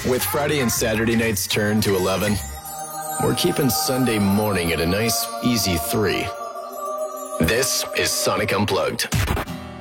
With Friday and Saturday nights turned to 11, we're keeping Sunday morning at a nice, easy 3. This is Sonic Unplugged.